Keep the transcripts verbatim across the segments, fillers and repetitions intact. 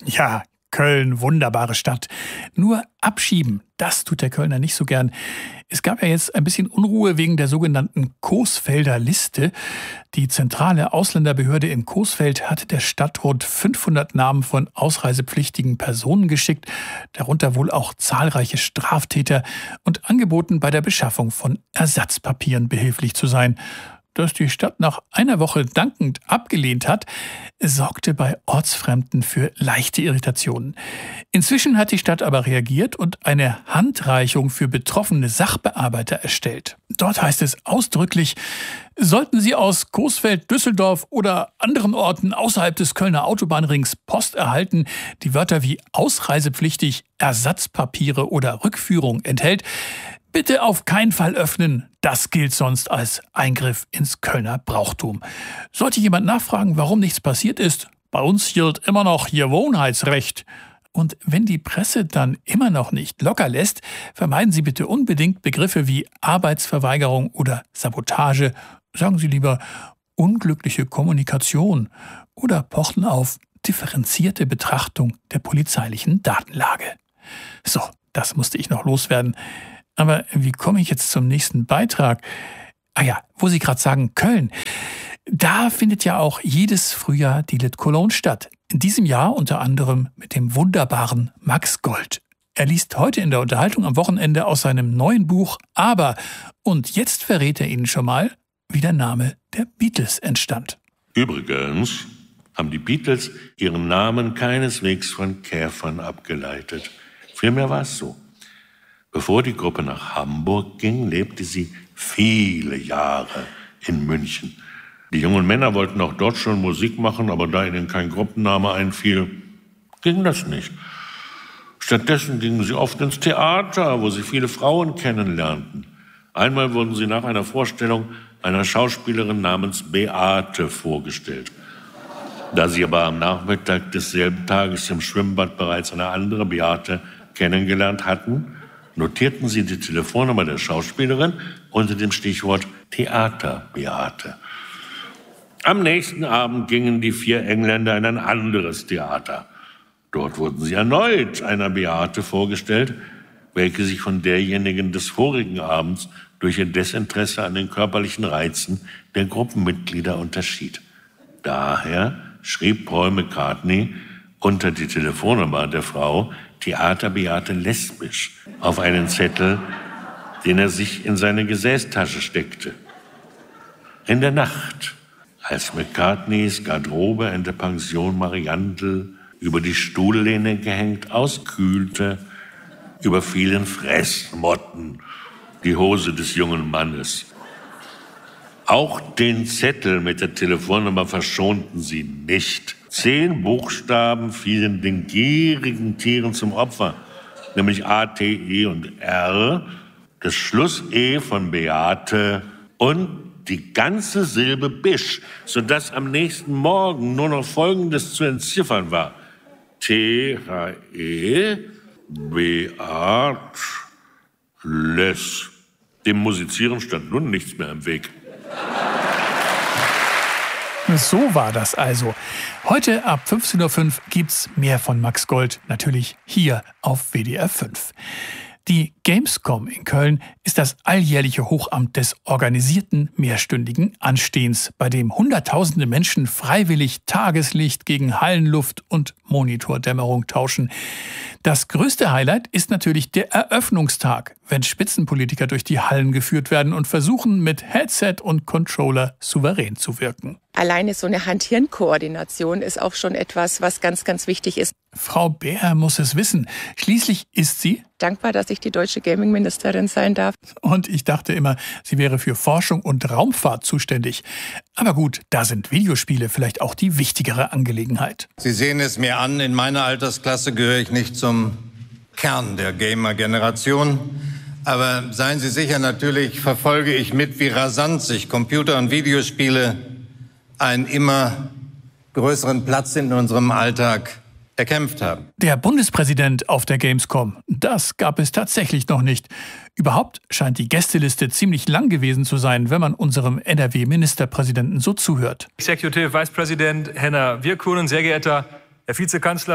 Ja, Köln, wunderbare Stadt. Nur abschieben, das tut der Kölner nicht so gern. Es gab ja jetzt ein bisschen Unruhe wegen der sogenannten Coesfelder Liste. Die zentrale Ausländerbehörde in Coesfeld hatte der Stadt rund fünfhundert Namen von ausreisepflichtigen Personen geschickt, darunter wohl auch zahlreiche Straftäter, und angeboten, bei der Beschaffung von Ersatzpapieren behilflich zu sein. Dass die Stadt nach einer Woche dankend abgelehnt hat, sorgte bei Ortsfremden für leichte Irritationen. Inzwischen hat die Stadt aber reagiert und eine Handreichung für betroffene Sachbearbeiter erstellt. Dort heißt es ausdrücklich: Sollten Sie aus Coesfeld, Düsseldorf oder anderen Orten außerhalb des Kölner Autobahnrings Post erhalten, die Wörter wie ausreisepflichtig, Ersatzpapiere oder Rückführung enthält, bitte auf keinen Fall öffnen. Das gilt sonst als Eingriff ins Kölner Brauchtum. Sollte jemand nachfragen, warum nichts passiert ist, bei uns gilt immer noch Gewohnheitsrecht. Und wenn die Presse dann immer noch nicht locker lässt, vermeiden Sie bitte unbedingt Begriffe wie Arbeitsverweigerung oder Sabotage. Sagen Sie lieber unglückliche Kommunikation oder pochen auf differenzierte Betrachtung der polizeilichen Datenlage. So, das musste ich noch loswerden. Aber wie komme ich jetzt zum nächsten Beitrag? Ah ja, wo Sie gerade sagen, Köln. Da findet ja auch jedes Frühjahr die Lit Cologne statt. In diesem Jahr unter anderem mit dem wunderbaren Max Gold. Er liest heute in der Unterhaltung am Wochenende aus seinem neuen Buch Aber. Und jetzt verrät er Ihnen schon mal, wie der Name der Beatles entstand. Übrigens haben die Beatles ihren Namen keineswegs von Käfern abgeleitet. Vielmehr war es so: Bevor die Gruppe nach Hamburg ging, lebte sie viele Jahre in München. Die jungen Männer wollten auch dort schon Musik machen, aber da ihnen kein Gruppenname einfiel, ging das nicht. Stattdessen gingen sie oft ins Theater, wo sie viele Frauen kennenlernten. Einmal wurden sie nach einer Vorstellung einer Schauspielerin namens Beate vorgestellt. Da sie aber am Nachmittag desselben Tages im Schwimmbad bereits eine andere Beate kennengelernt hatten, notierten sie die Telefonnummer der Schauspielerin unter dem Stichwort Theater-Beate. Am nächsten Abend gingen die vier Engländer in ein anderes Theater. Dort wurden sie erneut einer Beate vorgestellt, welche sich von derjenigen des vorigen Abends durch ihr Desinteresse an den körperlichen Reizen der Gruppenmitglieder unterschied. Daher schrieb Paul McCartney unter die Telefonnummer der Frau Theater-Beate lesbisch auf einen Zettel, den er sich in seine Gesäßtasche steckte. In der Nacht, als McCartneys Garderobe in der Pension Mariandel über die Stuhllehne gehängt auskühlte, überfielen Fressmotten die Hose des jungen Mannes. Auch den Zettel mit der Telefonnummer verschonten sie nicht. Zehn Buchstaben fielen den gierigen Tieren zum Opfer, nämlich A, T, E und R, das Schluss-E von Beate und die ganze Silbe Bisch, sodass am nächsten Morgen nur noch Folgendes zu entziffern war: T, H, E, Beat, Les. Dem Musizieren stand nun nichts mehr im Weg. So war das also. Heute ab fünfzehn Uhr fünf gibt's mehr von Max Gold, natürlich hier auf W D R fünf. Die Gamescom in Köln ist das alljährliche Hochamt des organisierten mehrstündigen Anstehens, bei dem Hunderttausende Menschen freiwillig Tageslicht gegen Hallenluft und Monitordämmerung tauschen. Das größte Highlight ist natürlich der Eröffnungstag, wenn Spitzenpolitiker durch die Hallen geführt werden und versuchen, mit Headset und Controller souverän zu wirken. Alleine so eine Hand-Hirn-Koordination ist auch schon etwas, was ganz, ganz wichtig ist. Frau Bär muss es wissen. Schließlich ist sie dankbar, dass ich die deutsche Gaming-Ministerin sein darf. Und ich dachte immer, sie wäre für Forschung und Raumfahrt zuständig. Aber gut, da sind Videospiele vielleicht auch die wichtigere Angelegenheit. Sie sehen es mir an, in meiner Altersklasse gehöre ich nicht zum Kern der Gamer-Generation. Aber seien Sie sicher, natürlich verfolge ich mit, wie rasant sich Computer- und Videospiele einen immer größeren Platz in unserem Alltag erkämpft haben. Der Bundespräsident auf der Gamescom, das gab es tatsächlich noch nicht. Überhaupt scheint die Gästeliste ziemlich lang gewesen zu sein, wenn man unserem N R W-Ministerpräsidenten so zuhört. Executive Vice President Henna Virkkunen, sehr geehrter Herr Vizekanzler,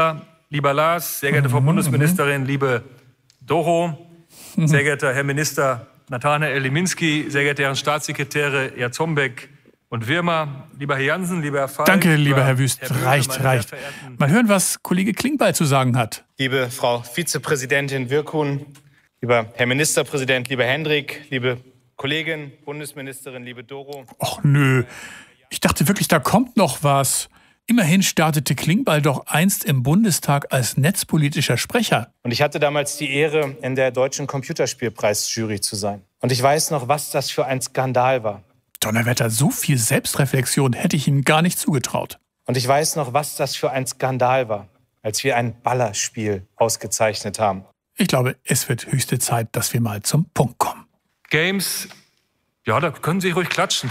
lieber Lars, sehr geehrte Frau Bundesministerin, liebe Doro, sehr geehrter Herr Minister Nathanael Liminski, sehr geehrte Herren Staatssekretäre Jarzombeck und Wirmer, lieber Herr Jansen, lieber Herr Falk. Danke, lieber Herr Wüst. Herr Böhme, reicht, reicht. Mal hören, was Kollege Klingbeil zu sagen hat. Liebe Frau Vizepräsidentin Wirkun, lieber Herr Ministerpräsident, lieber Hendrik, liebe Kollegin, Bundesministerin, liebe Doro. Och nö, ich dachte wirklich, da kommt noch was. Immerhin startete Klingbeil doch einst im Bundestag als netzpolitischer Sprecher. Und ich hatte damals die Ehre, in der Deutschen Computerspielpreisjury zu sein. Und ich weiß noch, was das für ein Skandal war. Donnerwetter, so viel Selbstreflexion hätte ich ihm gar nicht zugetraut. Und ich weiß noch, was das für ein Skandal war, als wir ein Ballerspiel ausgezeichnet haben. Ich glaube, es wird höchste Zeit, dass wir mal zum Punkt kommen. Games, ja, da können Sie ruhig klatschen.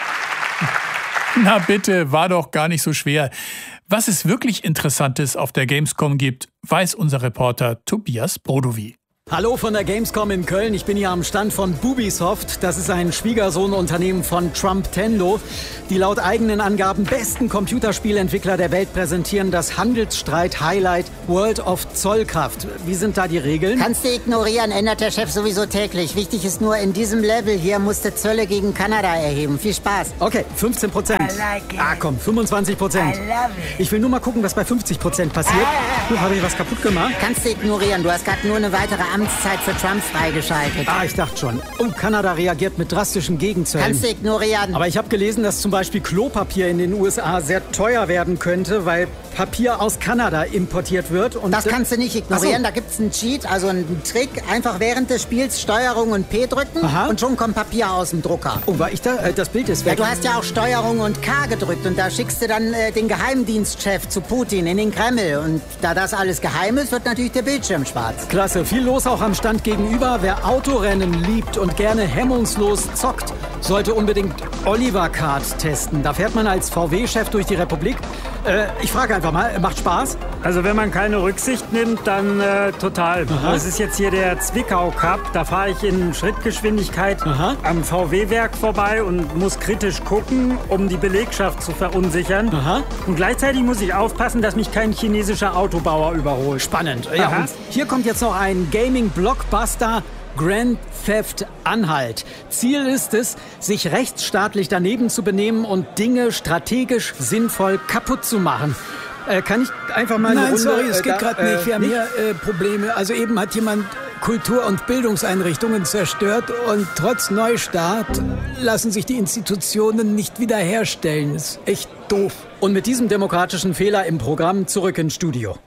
Na bitte, war doch gar nicht so schwer. Was es wirklich Interessantes auf der Gamescom gibt, weiß unser Reporter Tobias Brodowy. Hallo von der Gamescom in Köln. Ich bin hier am Stand von Bubisoft. Das ist ein Schwiegersohnunternehmen von Trumptendo. Die laut eigenen Angaben besten Computerspielentwickler der Welt präsentieren das Handelsstreit-Highlight World of Zollkraft. Wie sind da die Regeln? Kannst du ignorieren, ändert der Chef sowieso täglich. Wichtig ist nur, in diesem Level hier musste Zölle gegen Kanada erheben. Viel Spaß. Okay, fünfzehn Prozent. Like ah komm, fünfundzwanzig Prozent. Ich will nur mal gucken, was bei fünfzig Prozent passiert. Nun habe ich was kaputt gemacht. Kannst du ignorieren, du hast gerade nur eine weitere Amtszeit für Trump freigeschaltet. Ah, ich dachte schon. Und Kanada reagiert mit drastischen Gegenzöllen. Kannst du ignorieren. Aber ich habe gelesen, dass zum Beispiel Klopapier in den U S A sehr teuer werden könnte, weil Papier aus Kanada importiert wird. Und das kannst du nicht ignorieren. So. Da gibt's einen Cheat, also einen Trick. Einfach während des Spiels Steuerung und P drücken. Aha. Und schon kommt Papier aus dem Drucker. Oh, war ich da? Äh, das Bild ist weg. Ja, du hast ja auch Steuerung und K gedrückt. Und da schickst du dann äh, den Geheimdienstchef zu Putin in den Kreml. Und da das alles geheim ist, wird natürlich der Bildschirm schwarz. Klasse. Viel los auch am Stand gegenüber. Wer Autorennen liebt und gerne hemmungslos zockt, sollte unbedingt Oliver Kart testen. Da fährt man als V W-Chef durch die Republik. Äh, ich frage einfach mal, macht Spaß? Also wenn man keine Rücksicht nimmt, dann äh, total. Aha. Das ist jetzt hier der Zwickau Cup. Da fahre ich in Schrittgeschwindigkeit Aha. am V W-Werk vorbei und muss kritisch gucken, um die Belegschaft zu verunsichern. Aha. Und gleichzeitig muss ich aufpassen, dass mich kein chinesischer Autobauer überholt. Spannend. Ja, und hier kommt jetzt noch ein Gaming-Blockbuster. Grand Theft Anhalt. Ziel ist es, sich rechtsstaatlich daneben zu benehmen und Dinge strategisch sinnvoll kaputt zu machen. Äh, kann ich einfach mal Nein, eine Runde... sorry, es geht äh, gerade nicht. Wir haben nicht? hier äh, Probleme. Also eben hat jemand Kultur- und Bildungseinrichtungen zerstört und trotz Neustart lassen sich die Institutionen nicht wiederherstellen. Das ist echt doof. Und mit diesem demokratischen Fehler im Programm zurück ins Studio.